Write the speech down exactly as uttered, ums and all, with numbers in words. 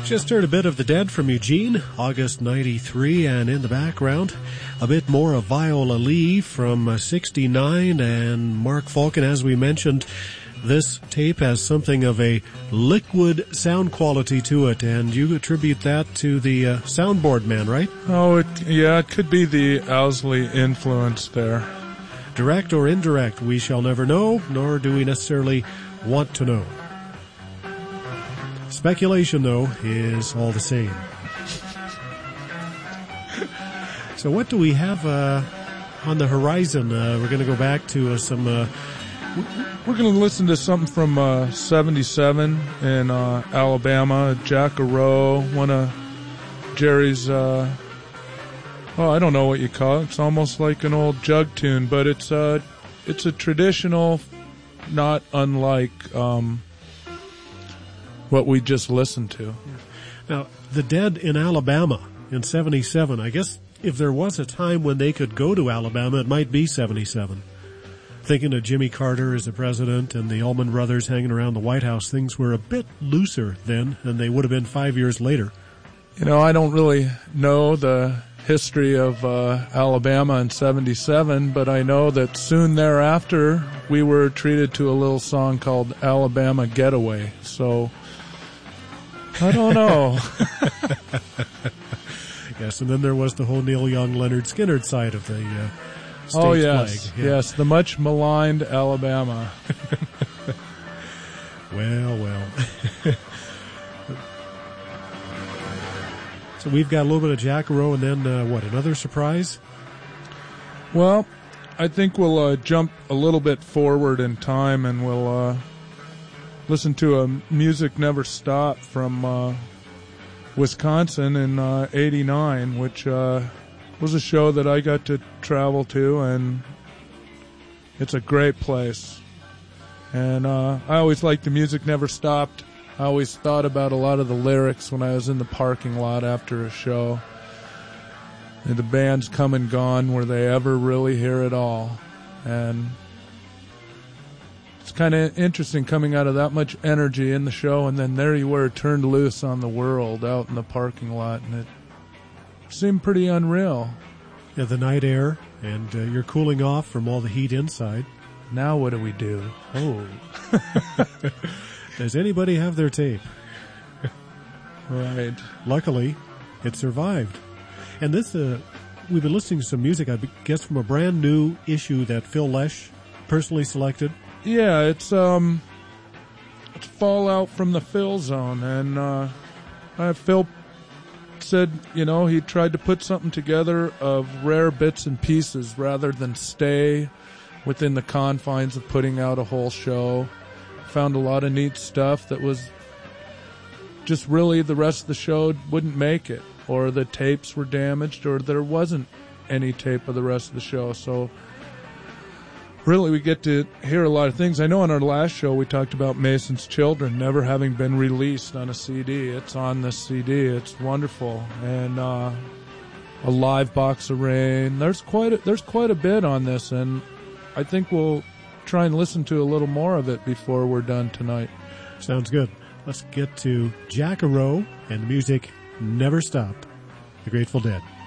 Just heard a bit of The Dead from Eugene, August ninety-three, and in the background, a bit more of Viola Lee from sixty-nine, and Mark Falcon. As we mentioned, this tape has something of a liquid sound quality to it, and you attribute that to the uh, soundboard man, right? Oh, it, yeah, it could be the Owsley influence there. Direct or indirect, we shall never know, nor do we necessarily want to know. Speculation, though, is all the same. So what do we have uh, on the horizon? Uh, we're going to go back to uh, some... Uh, we're going to listen to something from uh, seventy-seven in uh, Alabama. Jack-A-Row, one of Jerry's... Uh, well, I don't know what you call it. It's almost like an old jug tune, but it's, uh, it's a traditional, not unlike... Um, what we just listened to. Now, The Dead in Alabama in seventy-seven. I guess if there was a time when they could go to Alabama, it might be seventy-seven. Thinking of Jimmy Carter as the president and the Allman Brothers hanging around the White House, things were a bit looser then than they would have been five years later. You know, I don't really know the history of uh, Alabama in seventy-seven, but I know that soon thereafter we were treated to a little song called Alabama Getaway. So... I don't know. Yes, and then there was the whole Neil Young, Leonard Skinner side of the uh, state oh, yes, flag. Yeah. Yes, the much maligned Alabama. Well, well. So we've got a little bit of Jack-A-Row and then, uh, what, another surprise? Well, I think we'll uh, jump a little bit forward in time and we'll... Uh, listen to a Music Never Stopped from uh, Wisconsin in uh, eighty-nine, which uh, was a show that I got to travel to, and it's a great place. And uh, I always liked the Music Never Stopped. I always thought about a lot of the lyrics when I was in the parking lot after a show. And the band's come and gone, were they ever really hear it all? And... it's kind of interesting coming out of that much energy in the show, and then there you were turned loose on the world out in the parking lot, and it seemed pretty unreal. Yeah, the night air, and uh, you're cooling off from all the heat inside. Now what do we do? Oh. Does anybody have their tape? Right. Luckily, it survived. And this, uh, we've been listening to some music, I guess, from a brand new issue that Phil Lesh personally selected. Yeah, it's um, it's Fallout from the Phil Zone, and uh, uh, Phil said, you know, he tried to put something together of rare bits and pieces rather than stay within the confines of putting out a whole show. Found a lot of neat stuff that was just really the rest of the show wouldn't make it, or the tapes were damaged, or there wasn't any tape of the rest of the show, so... really, we get to hear a lot of things. I know on our last show we talked about Mason's Children never having been released on a C D. It's on this C D. It's wonderful. And uh, a live Box of Rain. There's quite a, there's quite a bit on this, and I think we'll try and listen to a little more of it before we're done tonight. Sounds good. Let's get to Jack-A-Row and the Music Never Stopped, The Grateful Dead.